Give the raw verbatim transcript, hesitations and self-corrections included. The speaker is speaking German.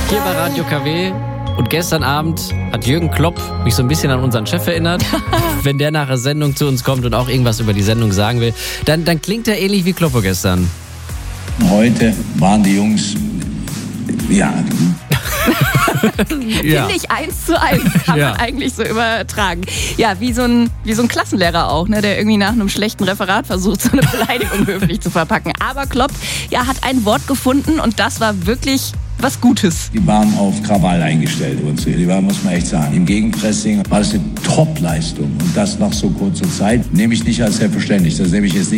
Hier bei Radio K W. Und gestern Abend hat Jürgen Klopp mich so ein bisschen an unseren Chef erinnert. Wenn der nach der Sendung zu uns kommt und auch irgendwas über die Sendung sagen will, dann, dann klingt er ähnlich wie Kloppo gestern. Heute waren die Jungs, ja... Ja. Finde ich eins zu eins, kann Ja. man eigentlich so übertragen. Ja, wie so ein, wie so ein Klassenlehrer auch, ne, der irgendwie nach einem schlechten Referat versucht, so eine Beleidigung höflich zu verpacken. Aber Klopp, ja, hat ein Wort gefunden und das war wirklich was Gutes. Die waren auf Krawall eingestellt. Und die waren, muss man echt sagen. Im Gegenpressing war es eine Top-Leistung. Und das nach so kurzer Zeit nehme ich nicht als selbstverständlich. Das nehme ich jetzt nicht